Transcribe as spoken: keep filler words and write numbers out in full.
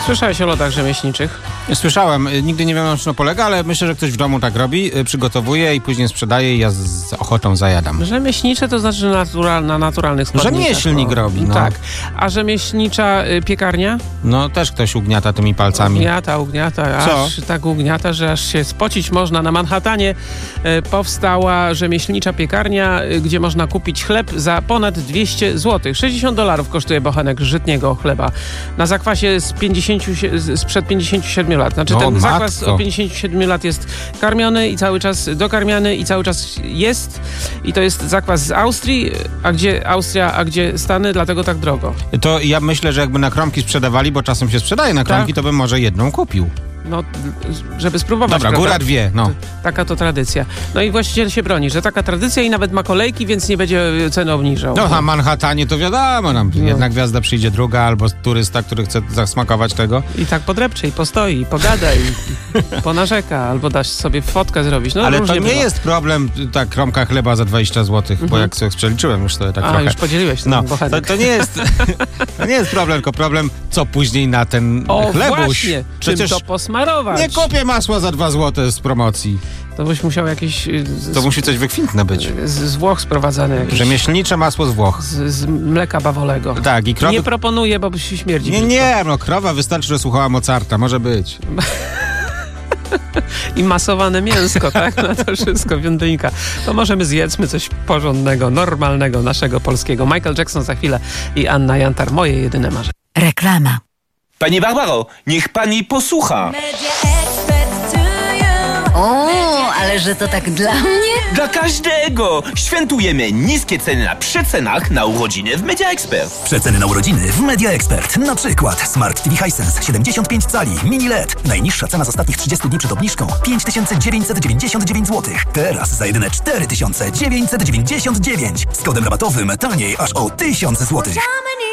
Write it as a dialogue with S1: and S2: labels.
S1: Słyszałeś o lodach rzemieślniczych?
S2: Słyszałem, nigdy nie wiem, na czym to polega, ale myślę, że ktoś w domu tak robi, przygotowuje i później sprzedaje i ja z ochotą zajadam.
S1: Rzemieślnicze to znaczy natura, na naturalnych składnikach.
S2: Rzemieślnik
S1: no.
S2: robi, no.
S1: Tak. A rzemieślnicza y, piekarnia?
S2: No też ktoś ugniata tymi palcami.
S1: Ugniata, ugniata,
S2: Co?
S1: aż tak ugniata, że aż się spocić można. Na Manhattanie y, powstała rzemieślnicza piekarnia, y, gdzie można kupić chleb za ponad dwieście złotych. sześćdziesiąt dolarów kosztuje bochenek żytniego chleba. Na zakwasie z pięćdziesięciu, sprzed pięćdziesięciu siedmiu lat. Znaczy
S2: O,
S1: ten
S2: matko.
S1: zakwas od pięćdziesięciu siedmiu lat jest karmiony i cały czas dokarmiany i cały czas jest. I to jest zakwas z Austrii, a gdzie Austria, a gdzie Stany, dlatego tak drogo.
S2: To ja myślę, że jakby na kromki sprzedawali, bo czasem się sprzedaje na kromki,
S1: Tak?
S2: to bym może jedną kupił.
S1: No, żeby spróbować.
S2: Dobra,
S1: prawda?
S2: góra dwie, no.
S1: Taka to tradycja. No i właściciel się broni, że taka tradycja i nawet ma kolejki, więc nie będzie ceny obniżał.
S2: No, a Manhattanie to wiadomo, nam
S1: No.
S2: jedna gwiazda przyjdzie, druga, albo turysta, który chce zasmakować tego.
S1: I tak podrepcze, i postoi, i pogada, i ponarzeka, albo dasz sobie fotkę zrobić. No,
S2: Ale to
S1: różnie
S2: nie
S1: bywa.
S2: jest problem, ta kromka chleba za dwadzieścia złotych, bo jak sobie przeliczyłem już sobie tak
S1: A,
S2: trochę.
S1: już podzieliłeś ten
S2: No, to,
S1: bochenek.
S2: to, nie jest, to nie jest problem, tylko problem, co później na ten
S1: O,
S2: chlebuś.
S1: właśnie, czym
S2: Przecież
S1: to posmarować?
S2: nie kupię masła za dwa złote z promocji.
S1: To byś musiał jakieś... y, Z,
S2: To musi coś wykwintne być.
S1: z, z Włoch sprowadzane jakieś.
S2: Rzemieślnicze masło z Włoch.
S1: Z, z mleka bawolego.
S2: Tak, i krowy...
S1: Nie proponuję, bo się śmierdzi.
S2: Nie,
S1: brzydko.
S2: nie, no krowa wystarczy, że słuchała Mozarta, może być.
S1: I masowane mięsko, tak? Na to wszystko, wiądyńka. To możemy zjedzmy coś porządnego, normalnego, naszego polskiego. Michael Jackson za chwilę i Anna Jantar. Moje jedyne marzenie.
S3: Reklama.
S4: Pani Barbaro, niech pani posłucha.
S3: O, ale że to tak dla mnie?
S4: Dla każdego! Świętujemy niskie ceny na przecenach na urodziny w Media Expert.
S5: Przeceny na urodziny w Media Expert. Na przykład Smart T V Hisense siedemdziesiąt pięć cali Mini L E D. Najniższa cena z ostatnich trzydziestu dni przed obniżką pięć tysięcy dziewięćset dziewięćdziesiąt dziewięć złotych. Teraz za jedyne cztery tysiące dziewięćset dziewięćdziesiąt dziewięć. Z kodem rabatowym taniej aż o tysiąc złotych.